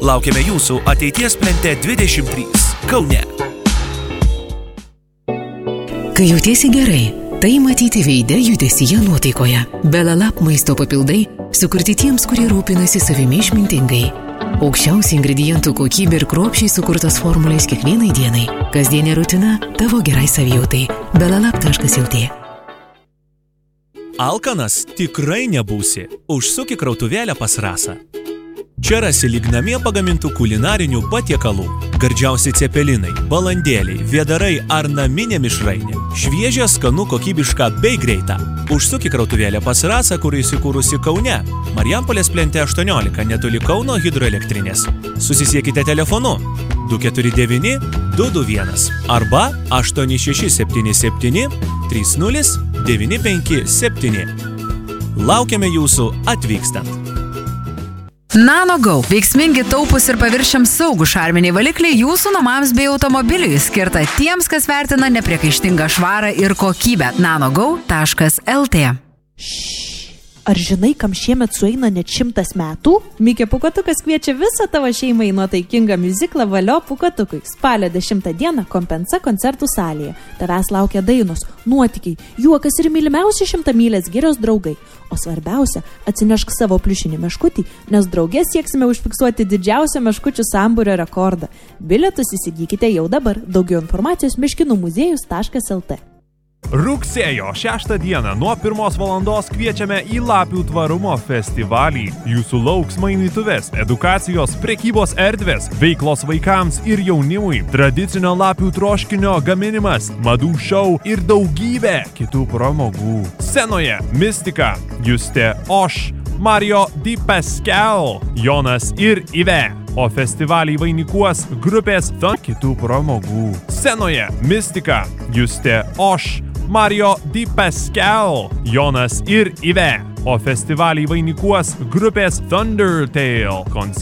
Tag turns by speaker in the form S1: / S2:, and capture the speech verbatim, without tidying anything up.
S1: Laukiame jūsų ateities plente dvidešimt trys Kaune.
S2: Kai jautiesi gerai, tai matyti veide, judesyje, nuotaikoje. Belalab maisto papildai sukurti tiems, kurie rūpinasi savimi išmintingai. Aukščiausi ingredientų kokybė ir kruopščiai sukurtos formulės kiekvienai dienai. Kasdienė rutina tavo gerai savijautai. belalab taškas lt.
S1: Alkanas tikrai nebūsi. Užsuk į krautuvėlę pas Rasą. Čia rasi lyg namie pagamintų kulinarinių patiekalų. Gardžiausi cepelinai, balandėliai, vėdarai ar naminė mišrainė. Šviežia, skanu, kokybiška bei greita. Užsuk į krautuvėlę pas Rasą, kur įsikūrusi Kaune. Marijampolės plente aštuoniolika, netoli Kauno hidroelektrinės. Susisiekite telefonu du keturi devyni du du vienas arba aštuoni šeši septyni septyni trys nulis devyni penki septyni. Laukiame jūsų atvykstant.
S3: NanoGo. Veiksmingi, taupūs ir paviršiams saugų šarminiai valikliai jūsų namams bei automobiliui, skirta tiems, kas vertina nepriekaištingą švarą ir kokybę. nanogo taškas lt.
S4: Ar žinai, kam šiemet sueina net šimtas metų? Mikė Pūkuotukas kviečia visą tavo šeimą į nuotaikingą miuziklą Valio Pūkuotukui. Spalio dešimtą dieną Kompensa koncertų salėje. Tavęs laukia dainos, nuotykiai, juokas ir mylimiausi šimtamylės girios draugai. O svarbiausia, atsinešk savo pliušinį meškutį, nes draugės sieksime užfiksuoti didžiausią meškučių sambūrio rekordą. Bilietus įsigykite jau dabar. Daugiau informacijos meškinų muziejus taškas lt.
S5: Rugsėjo šeštą dieną nuo pirmos valandos kviečiame į Lapių tvarumo festivalį. Jūsų lauks mainytuvės, edukacijos, prekybos erdvės, veiklos vaikams ir jaunimui, tradicinio lapių troškinio gaminimas, madų šou ir daugybė kitų pramogų. Scenoje Mistika, Justė Oš, Mario Di Pascal, Jonas ir Ive. O festivalį vainikuos grupės Thun kitų pramogų. Scenoje Mistika, Justė Oš, Mario Di Pascal, Jonas ir Ive. O festivalį vainikuos grupės Thundertale.